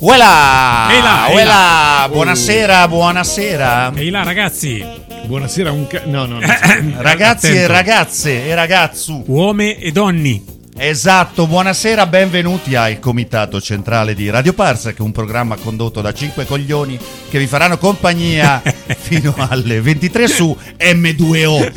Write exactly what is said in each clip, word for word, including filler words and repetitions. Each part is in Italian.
Uela! Ehi là, ehi Uela! là. Buonasera, buonasera. Ehi là, ragazzi. Buonasera, un ca- no, no, no. Ragazzi Attento. e ragazze e ragazzu. Uomini e donne. Esatto, buonasera, benvenuti al Comitato Centrale di Radio Parsec, un programma condotto da cinque coglioni che vi faranno compagnia fino alle ventitré su M due O.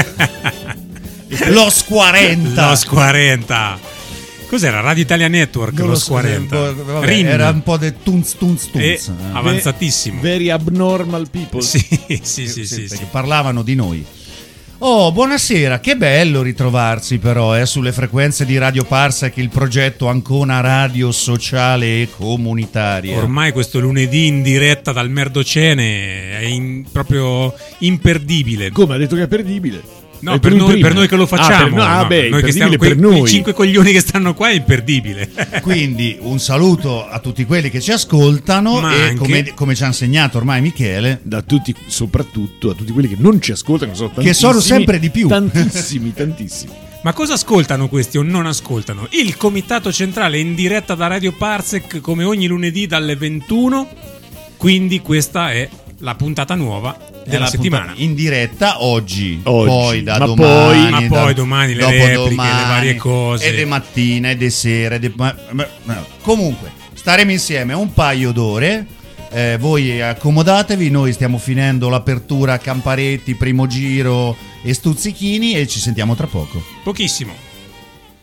Los quaranta. Los quaranta. Cos'era? Radio Italia Network, Non lo Los so, quaranta. vabbè, Rin. era un po' del tunz tunz tunz. E eh. avanzatissimo. Very abnormal people. Sì, sì, sì, sì, perché sì. parlavano di noi. Oh, buonasera, che bello ritrovarsi però eh, sulle frequenze di Radio Parsec, il progetto Ancona Radio Sociale e Comunitaria. Ormai questo lunedì in diretta dal Merdocene è in- proprio imperdibile. Come ha detto che è perdibile? No, È per lui noi, prima. per noi che lo facciamo. Ah, per, no, ah, no, beh, noi che stiamo, imperdibile quei, per quei noi. cinque coglioni che stanno qua è imperdibile. Quindi un saluto a tutti quelli che ci ascoltano Ma e anche- come, come ci ha insegnato ormai Michele, Da tutti, soprattutto a tutti quelli che non ci ascoltano, che sono Che tantissimi, sono sempre di più. Tantissimi, tantissimi. Ma cosa ascoltano questi o non ascoltano? Il Comitato Centrale in diretta da Radio Parsec come ogni lunedì dalle ventuno. Quindi questa è la puntata nuova è della la settimana. puntata in diretta oggi, Oggi. poi da Ma domani, poi- Ma da- poi domani le dopodomani, repliche, le varie cose. e de mattina e de sera, e de- ma- ma- ma- comunque staremo insieme un paio d'ore. Eh, voi accomodatevi, noi stiamo finendo l'apertura a Camparetti, primo giro e Stuzzichini e ci sentiamo tra poco. Pochissimo.